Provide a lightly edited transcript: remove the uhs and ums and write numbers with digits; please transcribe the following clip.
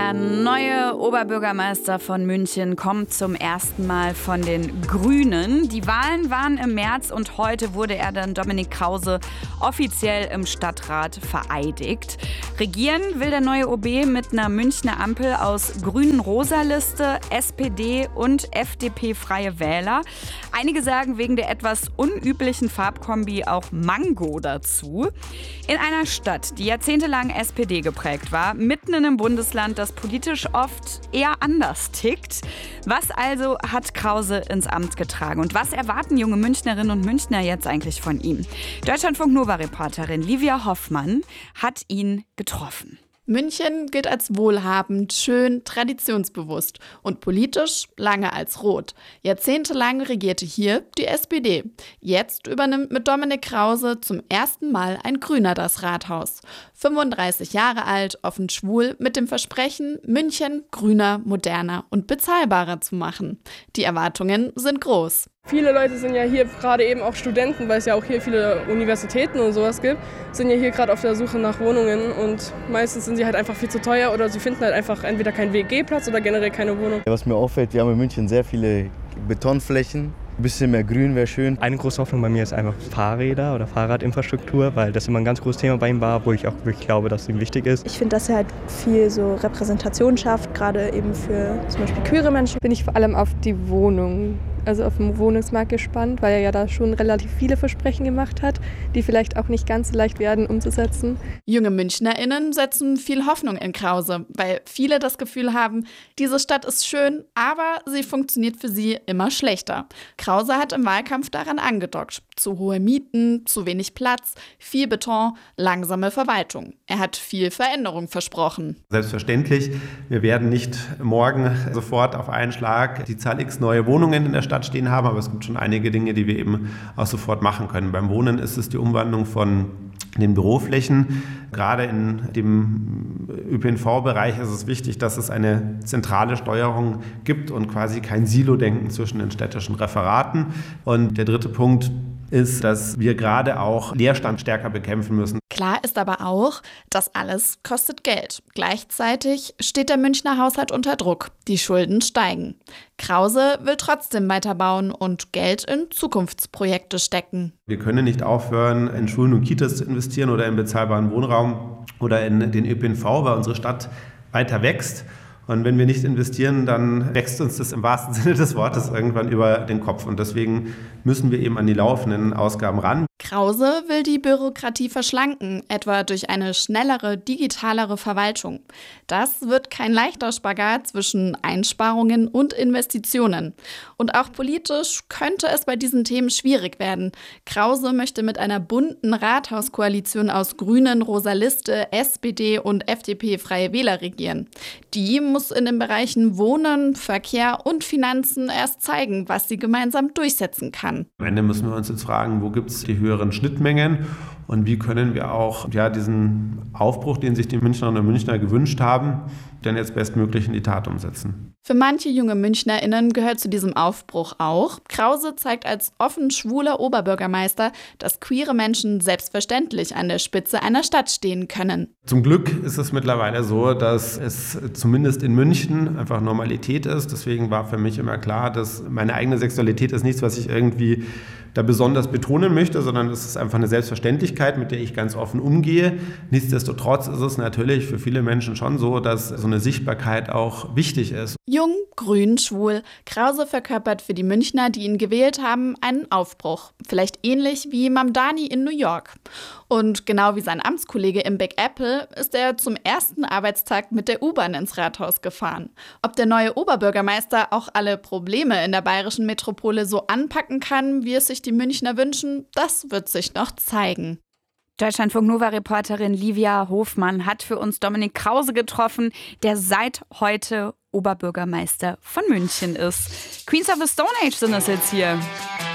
Der neue Oberbürgermeister von München kommt zum ersten Mal von den Grünen. Die Wahlen waren im März und heute wurde er dann Dominik Krause offiziell im Stadtrat vereidigt. Regieren will der neue OB mit einer Münchner Ampel aus Grünen-Rosa-Liste, SPD und FDP-Freie Wähler. Einige sagen wegen der etwas unüblichen Farbkombi auch Mango dazu. In einer Stadt, die jahrzehntelang SPD geprägt war, mitten in einem Bundesland, das politisch oft eher anders tickt. Was also hat Krause ins Amt getragen und was erwarten junge Münchnerinnen und Münchner jetzt eigentlich von ihm? Deutschlandfunk-Nova-Reporterin Livia Hoffmann hat ihn getroffen. München gilt als wohlhabend, schön, traditionsbewusst und politisch lange als rot. Jahrzehntelang regierte hier die SPD. Jetzt übernimmt mit Dominik Krause zum ersten Mal ein Grüner das Rathaus. 35 Jahre alt, offen schwul, mit dem Versprechen, München grüner, moderner und bezahlbarer zu machen. Die Erwartungen sind groß. Viele Leute sind ja hier gerade eben auch Studenten, weil es ja auch hier viele Universitäten und sowas gibt, sind ja hier gerade auf der Suche nach Wohnungen und meistens sind sie halt einfach viel zu teuer oder sie finden halt einfach entweder keinen WG-Platz oder generell keine Wohnung. Was mir auffällt, wir haben in München sehr viele Betonflächen. Ein bisschen mehr Grün wäre schön. Eine große Hoffnung bei mir ist einfach Fahrräder oder Fahrradinfrastruktur, weil das immer ein ganz großes Thema bei ihm war, wo ich auch wirklich glaube, dass es ihm wichtig ist. Ich finde, dass er halt viel so Repräsentation schafft, gerade eben für zum Beispiel queere Menschen. Bin ich vor allem auf die Wohnung, also auf den Wohnungsmarkt gespannt, weil er ja da schon relativ viele Versprechen gemacht hat, die vielleicht auch nicht ganz so leicht werden umzusetzen. Junge MünchnerInnen setzen viel Hoffnung in Krause, weil viele das Gefühl haben, diese Stadt ist schön, aber sie funktioniert für sie immer schlechter. Krause hat im Wahlkampf daran angedockt. Zu hohe Mieten, zu wenig Platz, viel Beton, langsame Verwaltung. Er hat viel Veränderung versprochen. Selbstverständlich, wir werden nicht morgen sofort auf einen Schlag die Zahl X neue Wohnungen in der Stadt stehen haben, aber es gibt schon einige Dinge, die wir eben auch sofort machen können. Beim Wohnen ist es die Umwandlung von den Büroflächen. Gerade in dem ÖPNV-Bereich ist es wichtig, dass es eine zentrale Steuerung gibt und quasi kein Silo-Denken zwischen den städtischen Referaten. Und der dritte Punkt ist, dass wir gerade auch Leerstand stärker bekämpfen müssen. Klar ist aber auch, das alles kostet Geld. Gleichzeitig steht der Münchner Haushalt unter Druck. Die Schulden steigen. Krause will trotzdem weiterbauen und Geld in Zukunftsprojekte stecken. Wir können nicht aufhören, in Schulen und Kitas zu investieren oder in bezahlbaren Wohnraum oder in den ÖPNV, weil unsere Stadt weiter wächst. Und wenn wir nicht investieren, dann wächst uns das im wahrsten Sinne des Wortes irgendwann über den Kopf. Und deswegen müssen wir eben an die laufenden Ausgaben ran. Krause will die Bürokratie verschlanken, etwa durch eine schnellere, digitalere Verwaltung. Das wird kein leichter Spagat zwischen Einsparungen und Investitionen. Und auch politisch könnte es bei diesen Themen schwierig werden. Krause möchte mit einer bunten Rathauskoalition aus Grünen, Rosa-Liste, SPD und FDP-Freie Wähler regieren. Die muss in den Bereichen Wohnen, Verkehr und Finanzen erst zeigen, was sie gemeinsam durchsetzen kann. Am Ende müssen wir uns jetzt fragen, wo gibt es die höheren Schnittmengen und wie können wir auch diesen Aufbruch, den sich die Münchnerinnen und Münchner gewünscht haben, denn jetzt bestmöglich in die Tat umsetzen. Für manche junge MünchnerInnen gehört zu diesem Aufbruch auch: Krause zeigt als offen schwuler Oberbürgermeister, dass queere Menschen selbstverständlich an der Spitze einer Stadt stehen können. Zum Glück ist es mittlerweile so, dass es zumindest in München einfach Normalität ist. Deswegen war für mich immer klar, dass meine eigene Sexualität ist nichts, was ich irgendwie da besonders betonen möchte, sondern es ist einfach eine Selbstverständlichkeit, mit der ich ganz offen umgehe. Nichtsdestotrotz ist es natürlich für viele Menschen schon so, dass so eine Sichtbarkeit auch wichtig ist. Jung, grün, schwul. Krause verkörpert für die Münchner, die ihn gewählt haben, einen Aufbruch. Vielleicht ähnlich wie Mamdani in New York. Und genau wie sein Amtskollege im Big Apple ist er zum ersten Arbeitstag mit der U-Bahn ins Rathaus gefahren. Ob der neue Oberbürgermeister auch alle Probleme in der bayerischen Metropole so anpacken kann, wie es sich die Münchner wünschen, das wird sich noch zeigen. Deutschlandfunk-Nova-Reporterin Livia Hoffmann hat für uns Dominik Krause getroffen, der seit heute Oberbürgermeister von München ist. Queens of the Stone Age sind es jetzt hier.